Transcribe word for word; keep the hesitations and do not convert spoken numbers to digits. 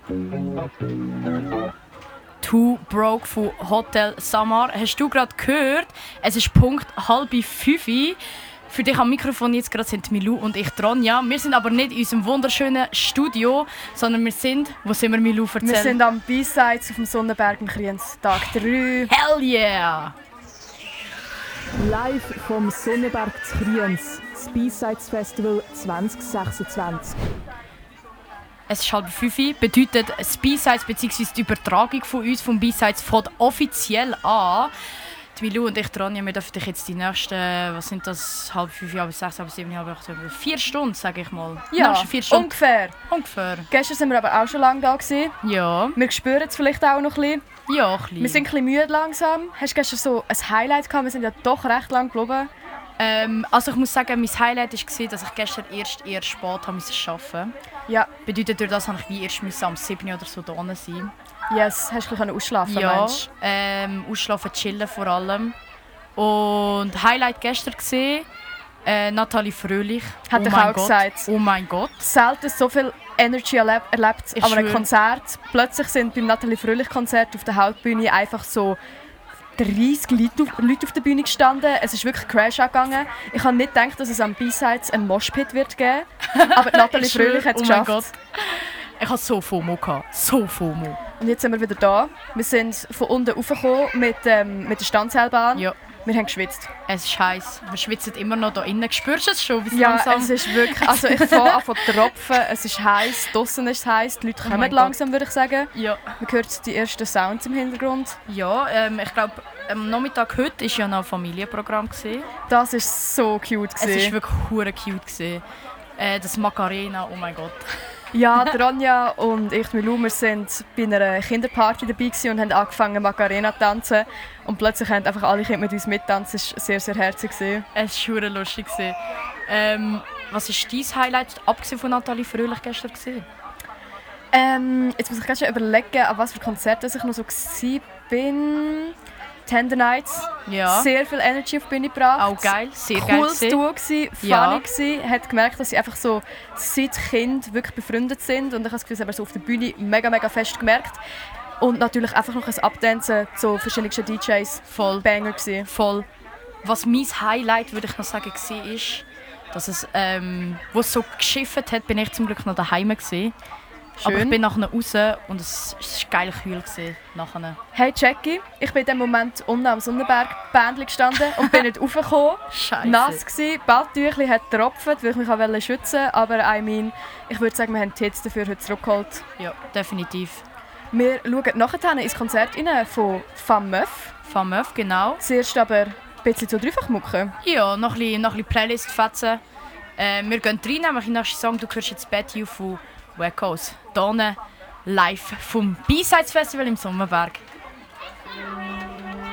Too Broke von Hotel Samar. Hast du gerade gehört? Es ist Punkt halb fünf. Für dich am Mikrofon jetzt gerade sind Milou und ich Tronja. Wir sind aber nicht in unserem wunderschönen Studio, sondern wir sind, wo sind wir, Milou, erzähl? Wir sind am B-Sides auf dem Sonnenberg in Kriens, Tag drei. Hell yeah! Live vom Sonnenberg zu Kriens, das B-Sides Festival zwanzig sechsundzwanzig. Es ist halb fünf, bedeutet das B-Sides bzw. die Übertragung von uns vom B-Sides fängt offiziell an. Die Milou und ich, Tronja, wir dürfen dich jetzt die nächsten, was sind das, halb fünf, halb sechs, halb sieben, halb acht, vier Stunden, sage ich mal. Ja, vier Stunden. ungefähr. Ungefähr. Gestern waren wir aber auch schon lange da gewesen. Ja. Wir spüren es vielleicht auch noch ein bisschen. Ja, ein bisschen. Wir sind ein bisschen müde langsam. Hast du gestern so ein Highlight gehabt? Wir sind ja doch recht lang geblieben. Ähm, also ich muss sagen, mein Highlight war, dass ich gestern erst eher spät arbeiten musste. Ja. Bedeutet, durch das musste ich wie erst am sieben oder so da sein. Yes, hast du ein bisschen ausschlafen, Ja, meinst du? ähm, ausschlafen, chillen vor allem. Und Highlight gestern gesehen, äh, Nathalie Fröhlich. Hat oh ich mein auch Gott. gesagt. Oh mein Gott. Selten so viel Energy erleb erlebt Ich an einem schwör. Konzert. Plötzlich sind beim Nathalie Fröhlich Konzert auf der Hauptbühne einfach so dreissig Leute auf, Leute auf der Bühne gestanden. Es ist wirklich Crash angegangen. Ich habe nicht gedacht, dass es am B-Sides einen Moshpit wird geben. Aber die Nathalie Ich schwör, Fröhlich hat es oh mein geschafft. Gott. Ich hatte so FOMO. Gehabt. So FOMO. Und jetzt sind wir wieder da. Wir sind von unten raufgekommen mit, ähm, mit der Standseilbahn. Ja. Wir haben geschwitzt. Es ist heiß. Wir schwitzen immer noch hier innen. Spürst du es schon? Wie Ja, langsam? es ist wirklich... Also ich fange an zu tropfen. Es ist heiß. Draussen ist es heiß. Die Leute Oh kommen mein langsam, würde ich sagen. Ja. Man hört die ersten Sounds im Hintergrund. Ja, ähm, ich glaube, am Nachmittag heute war ja noch ein Familienprogramm. Gewesen. Das war so cute. Es war wirklich hure cute. Gewesen. Äh, das Macarena, oh mein Gott. Ja, Ronja und ich, Milou, wir waren bei einer Kinderparty dabei und haben angefangen Macarena zu tanzen. Und plötzlich haben einfach alle Kinder mit uns mittanzen. Das war sehr, sehr herzig. Es war hure lustig. Gewesen. Ähm, was war dein Highlight, abgesehen von Nathalie Fröhlich gestern? Gewesen? Ähm, jetzt muss ich ganz schön überlegen, an was für Konzerte ich noch so war. Tender Nights. Ja. Sehr viel Energy auf die Bühne gebracht. Auch geil, sehr geil. Cooles Duo gsi, funny Ja. gsi. Hat gemerkt, dass sie einfach so seit Kind wirklich befreundet sind und ich habe das Gefühl, sie haben so auf der Bühne mega mega fest gemerkt. Und natürlich einfach noch ein Abdancen zu verschiedenen D Js. Voll. Banger gsi. Voll. Was mein Highlight, würde ich noch sagen, war, ist, dass es, ähm, wo es so geschifft hat, bin ich zum Glück noch daheim gewesen. Aber ich bin nachher raus und es war geil kühl gewesen, nachher. Hey Jackie, ich bin in dem Moment unten am Sonnenberg Bändli gestanden und bin nicht raufgekommen. Scheiße. Nass gsi, Badtüchli hat getropft, weil ich mich auch schützen wollte. Aber I mean, ich würde sagen, wir haben die Hits dafür heute zurückgeholt. Ja, definitiv. Wir schauen nachher ins Konzert rein von Fameuf. Fameuf, genau. Zuerst aber ein bisschen zu Dreifachmucke. Ja, noch ein bisschen, noch ein bisschen Playlist fetzen. Äh, wir gehen rein, nämlich in den nächsten Song. Du hörst jetzt «Bad You» von Wackos. Hier live vom B-Sides Festival im Sommerberg.